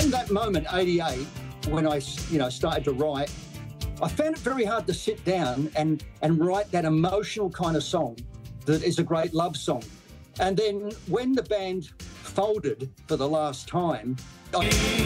from that moment, 88, when I, started to write, I found it very hard to sit down and write that emotional kind of song that is a great love song. And then when the band folded for the last time,